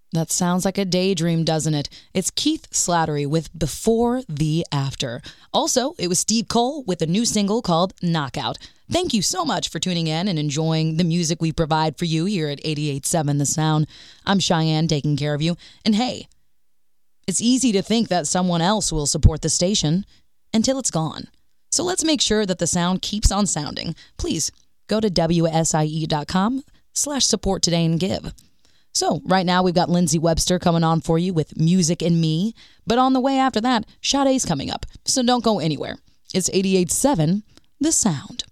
That sounds like a daydream, doesn't it? It's Keith Slattery with Before the After. Also, it was Steve Cole with a new single called Knockout. Thank you so much for tuning in and enjoying the music we provide for you here at 88.7 The Sound. I'm Cheyenne, taking care of you. And hey, it's easy to think that someone else will support the station until it's gone. So let's make sure that the sound keeps on sounding. Please go to WSIE.com/support today and give. So right now we've got Lindsay Webster coming on for you with Music and Me. But on the way after that, Sade's coming up. So don't go anywhere. It's 88.7 The Sound.